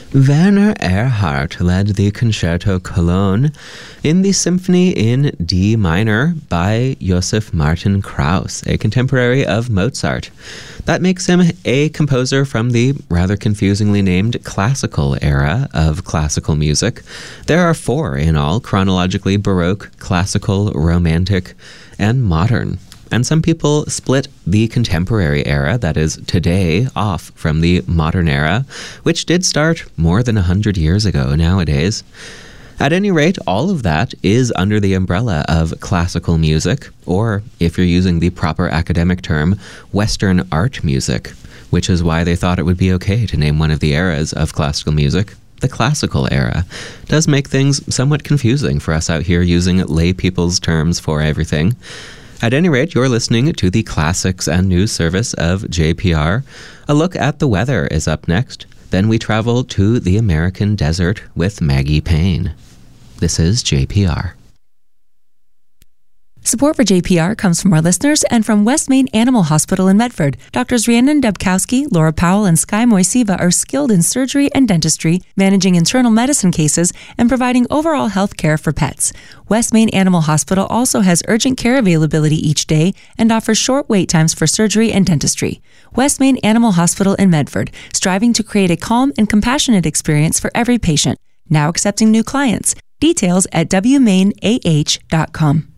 Werner Erhard led the Concerto Cologne in the Symphony in D minor by Joseph Martin Krauss, a contemporary of Mozart. That makes him a composer from the rather confusingly named classical era of classical music. There are 4 in all, chronologically: Baroque, classical, romantic, and modern. And some people split the contemporary era, that is today, off from the modern era, which did start more than 100 years ago nowadays. At any rate, all of that is under the umbrella of classical music, or, if you're using the proper academic term, Western art music, which is why they thought it would be okay to name one of the eras of classical music the classical era. It does make things somewhat confusing for us out here using lay people's terms for everything. At any rate, you're listening to the Classics and News Service of JPR. A look at the weather is up next. Then we travel to the American desert with Maggie Payne. This is JPR. Support for JPR comes from our listeners and from West Main Animal Hospital in Medford. Doctors Rhiannon Dubkowski, Laura Powell, and Sky Moisiva are skilled in surgery and dentistry, managing internal medicine cases, and providing overall health care for pets. West Main Animal Hospital also has urgent care availability each day and offers short wait times for surgery and dentistry. West Main Animal Hospital in Medford, striving to create a calm and compassionate experience for every patient. Now accepting new clients. Details at wmainah.com.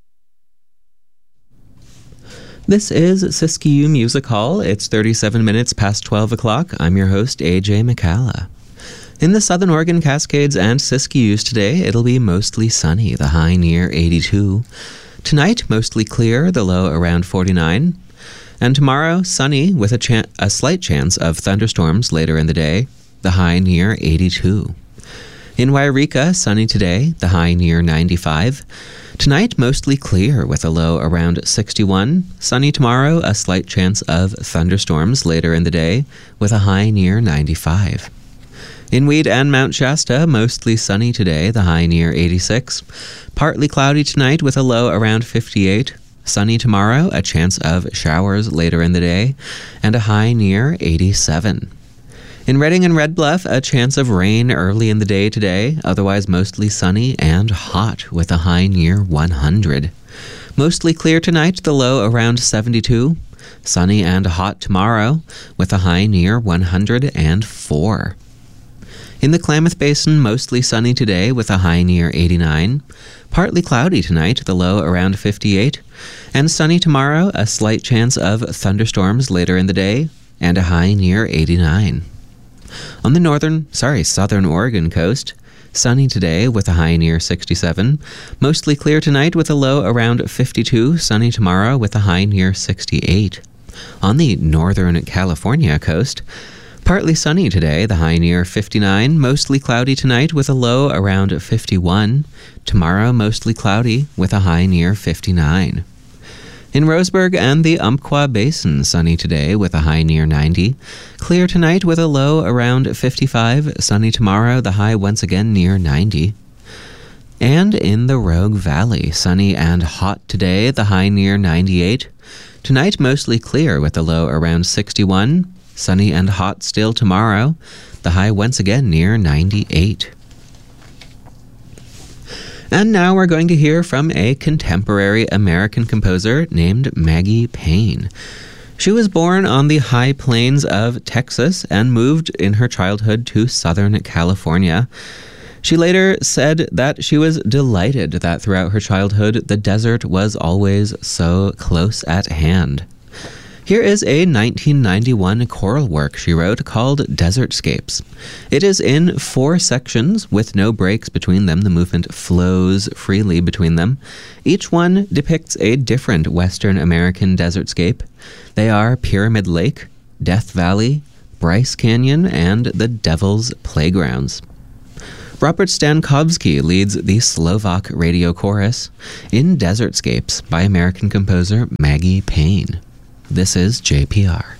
This is Siskiyou Music Hall. It's 37 minutes past 12 o'clock. I'm your host, AJ McCalla. In the Southern Oregon Cascades and Siskiyous today, it'll be mostly sunny, the high near 82. Tonight, mostly clear, the low around 49. And tomorrow, sunny with a slight chance of thunderstorms later in the day, the high near 82. In Wairika, sunny today, the high near 95. Tonight, mostly clear with a low around 61. Sunny tomorrow, a slight chance of thunderstorms later in the day with a high near 95. In Weed and Mount Shasta, mostly sunny today, the high near 86. Partly cloudy tonight with a low around 58. Sunny tomorrow, a chance of showers later in the day, and a high near 87. In Redding and Red Bluff, a chance of rain early in the day today, otherwise mostly sunny and hot with a high near 100. Mostly clear tonight, the low around 72. Sunny and hot tomorrow with a high near 104. In the Klamath Basin, mostly sunny today with a high near 89. Partly cloudy tonight, the low around 58. And sunny tomorrow, a slight chance of thunderstorms later in the day, and a high near 89. On the southern Oregon coast, sunny today with a high near 67. Mostly clear tonight with a low around 52. Sunny tomorrow with a high near 68. On the northern California coast, partly sunny today, the high near 59. Mostly cloudy tonight with a low around 51. Tomorrow, mostly cloudy with a high near 59. In Roseburg and the Umpqua Basin, sunny today with a high near 90. Clear tonight with a low around 55. Sunny tomorrow, the high once again near 90. And in the Rogue Valley, sunny and hot today, the high near 98. Tonight, mostly clear with a low around 61. Sunny and hot still tomorrow, the high once again near 98. And now we're going to hear from a contemporary American composer named Maggie Payne. She was born on the high plains of Texas and moved in her childhood to Southern California. She later said that she was delighted that throughout her childhood, the desert was always so close at hand. Here is a 1991 choral work she wrote called Desertscapes. It is in 4 sections with no breaks between them. The movement flows freely between them. Each one depicts a different Western American desertscape. They are Pyramid Lake, Death Valley, Bryce Canyon, and the Devil's Playgrounds. Robert Stankowski leads the Slovak radio chorus in Desertscapes by American composer Maggie Payne. This is JPR.